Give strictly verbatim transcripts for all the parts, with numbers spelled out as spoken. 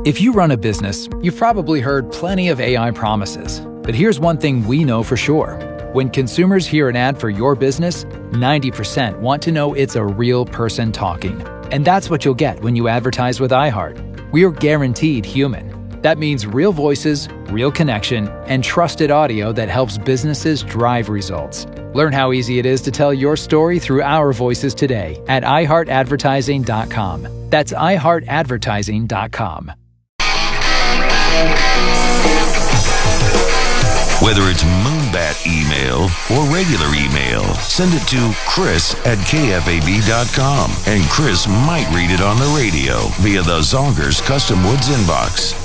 If you run a business, you've probably heard plenty of A I promises. But here's one thing we know for sure. When consumers hear an ad for your business, ninety percent want to know it's a real person talking. And that's what you'll get when you advertise with iHeart. We are guaranteed human. That means real voices, real connection, and trusted audio that helps businesses drive results. Learn how easy it is to tell your story through our voices today at i heart advertising dot com. That's i heart advertising dot com. Whether it's Moonbat email or regular email, send it to Chris at K F A B dot com, and Chris might read it on the radio via the Zonkers Custom Woods inbox.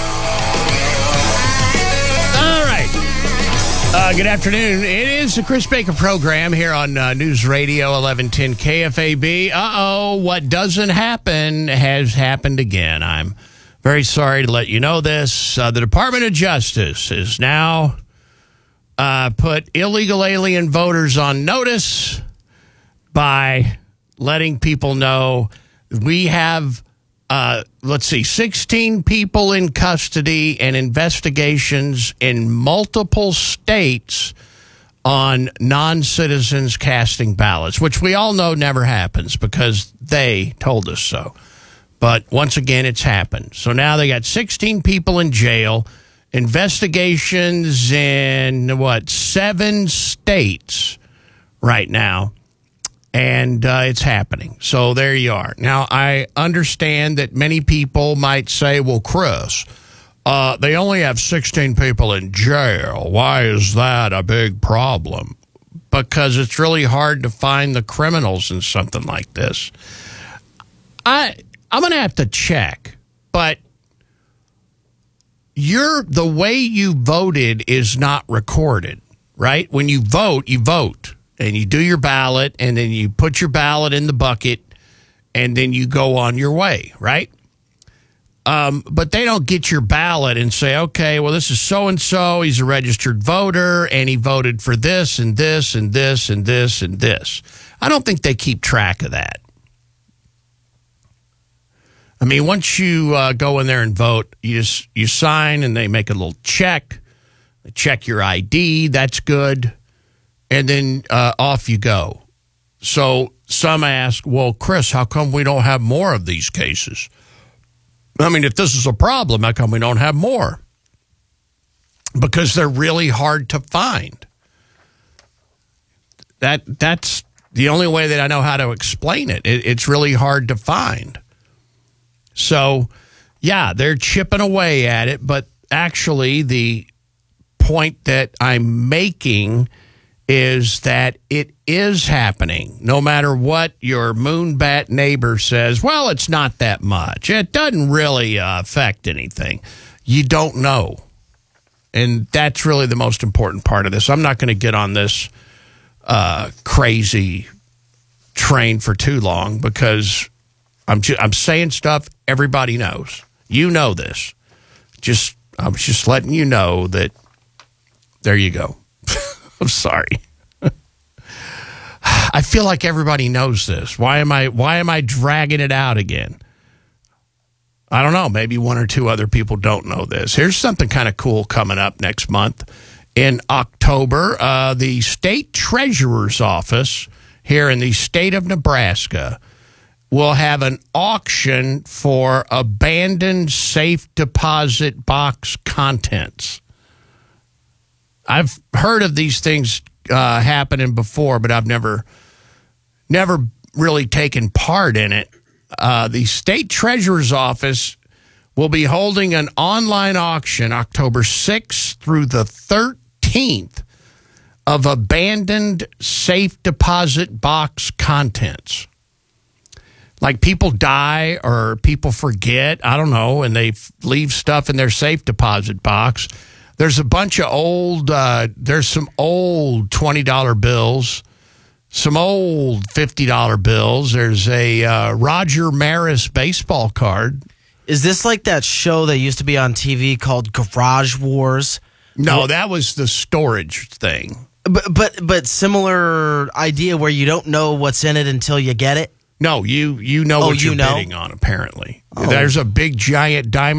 All right. Uh, good afternoon. It is the Chris Baker program here on uh, News Radio eleven ten K F A B. Uh-oh, what doesn't happen has happened again. I'm very sorry to let you know this. Uh, the Department of Justice is now uh, put illegal alien voters on notice by letting people know we have, uh, let's see, sixteen people in custody and investigations in multiple states on non-citizens casting ballots, which we all know never happens because they told us so. But once again, it's happened. So now they got sixteen people in jail, investigations in, what, seven states right now, and uh, it's happening. So there you are. Now, I understand that many people might say, well, Chris, uh, they only have sixteen people in jail. Why is that a big problem? Because it's really hard to find the criminals in something like this. I... I'm going to have to check, but you're, the way you voted is not recorded, right? When you vote, you vote, and you do your ballot, and then you put your ballot in the bucket, and then you go on your way, right? Um, but they don't get your ballot and say, okay, well, this is so-and-so, he's a registered voter, and he voted for this and this and this and this and this. I don't think they keep track of that. I mean, once you uh, go in there and vote, you just you sign and they make a little check. They check your I D. That's good. And then uh, off you go. So some ask, well, Chris, how come we don't have more of these cases? I mean, if this is a problem, how come we don't have more? Because they're really hard to find. That That's the only way that I know how to explain it. it it's really hard to find. So, yeah, they're chipping away at it, but actually the point that I'm making is that it is happening. No matter what your moonbat neighbor says, well, it's not that much. It doesn't really uh, affect anything. You don't know. And that's really the most important part of this. I'm not going to get on this uh, crazy train for too long because I'm just, I'm saying stuff everybody knows. You know this. Just I was just letting you know that there you go. I'm sorry. I feel like everybody knows this. Why am I why am I dragging it out again? I don't know. Maybe one or two other people don't know this. Here's something kind of cool coming up next month. In October, uh, the state treasurer's office here in the state of Nebraska will have an auction for abandoned safe deposit box contents. I've heard of these things uh, happening before, but I've never, never really taken part in it. Uh, the state treasurer's office will be holding an online auction October sixth through the thirteenth of abandoned safe deposit box contents. Like people die or people forget, I don't know, and they leave stuff in their safe deposit box. There's a bunch of old, uh, there's some old twenty dollar bills, some old fifty dollar bills. There's a uh, Roger Maris baseball card. Is this like that show that used to be on T V called Garage Wars? No, that was the storage thing. But but but similar idea where you don't know what's in it until you get it? No, you you know oh, what you're you know? bidding on, apparently. Oh. There's a big, giant diamond